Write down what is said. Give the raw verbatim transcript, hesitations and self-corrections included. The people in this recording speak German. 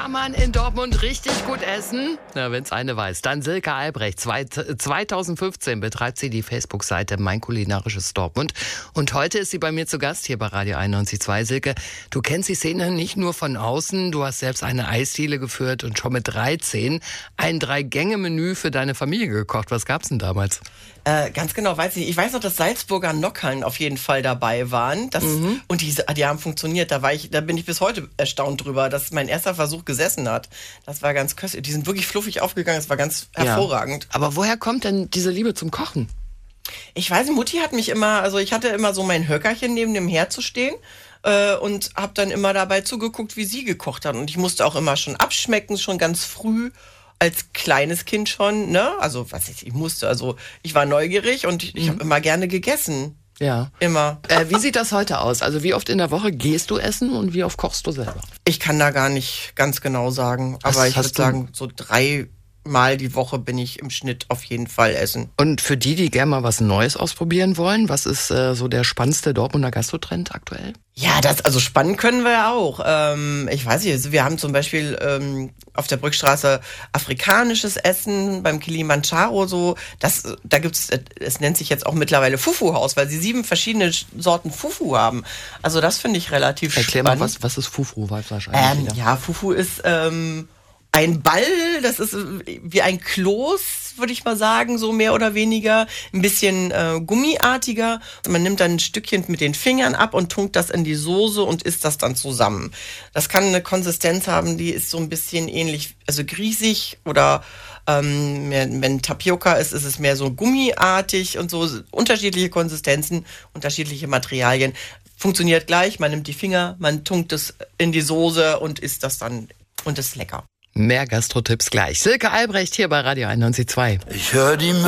Kann man in Dortmund richtig gut essen? Na, wenn's eine weiß, dann Silke Albrecht. zweitausendfünfzehn betreibt sie die Facebook-Seite Mein kulinarisches Dortmund. Und heute ist sie bei mir zu Gast hier bei Radio einundneunzig Komma zwei. Silke, du kennst die Szene nicht nur von außen. Du hast selbst eine Eisdiele geführt und schon mit dreizehn ein Drei-Gänge-Menü für deine Familie gekocht. Was gab's denn damals? Äh, ganz genau, weiß ich. Ich weiß noch, dass Salzburger Nockern auf jeden Fall dabei waren. Das, mhm. Und die, die haben funktioniert. Da war ich, da bin ich bis heute erstaunt drüber, dass mein erster Versuch gesessen hat. Das war ganz köstlich. Die sind wirklich fluffig aufgegangen. Das war ganz hervorragend. Ja. Aber woher kommt denn diese Liebe zum Kochen? Ich weiß, Mutti hat mich immer, also ich hatte immer so mein Höckerchen neben dem Herd zu stehen äh, und habe dann immer dabei zugeguckt, wie sie gekocht hat. Und ich musste auch immer schon abschmecken, schon ganz früh. Als kleines Kind schon, ne? Also, was ich, ich musste, also ich war neugierig und ich, ich mhm. habe immer gerne gegessen. Ja. Immer. Äh, wie sieht das heute aus? Also wie oft in der Woche gehst du essen und wie oft kochst du selber? Ich kann da gar nicht ganz genau sagen, aber ich würde sagen, so drei Mal die Woche bin ich im Schnitt auf jeden Fall essen. Und für die, die gerne mal was Neues ausprobieren wollen, was ist äh, so der spannendste Dortmunder Gastrotrend aktuell? Ja, das, also spannend können wir ja auch. Ähm, ich weiß nicht, wir haben zum Beispiel ähm, auf der Brückstraße afrikanisches Essen beim Kilimanjaro so. Das, da gibt's, es nennt sich jetzt auch mittlerweile Fufu-Haus, weil sie sieben verschiedene Sorten Fufu haben. Also das finde ich relativ Erklär spannend. Erklär mal, was, was ist Fufu? Ähm, ja, Fufu ist ähm, ein Ball, das ist wie ein Kloß, würde ich mal sagen, so mehr oder weniger. Ein bisschen äh, gummiartiger. Man nimmt dann ein Stückchen mit den Fingern ab und tunkt das in die Soße und isst das dann zusammen. Das kann eine Konsistenz haben, die ist so ein bisschen ähnlich, also grießig oder ähm, mehr, wenn Tapioca ist, ist es mehr so gummiartig und so. Unterschiedliche Konsistenzen, unterschiedliche Materialien. Funktioniert gleich, man nimmt die Finger, man tunkt es in die Soße und isst das dann und ist lecker. Mehr Gastro-Tipps gleich. Silke Albrecht hier bei Radio einundneunzig Komma zwei. Ich höre die